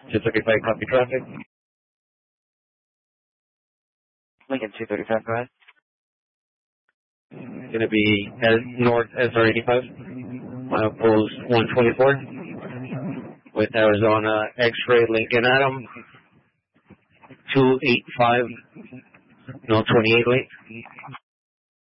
235, copy traffic. Lincoln 235, go ahead. Going to be north SR85, milepost 124, with Arizona X-ray Lincoln Adam, 285, no 28 late.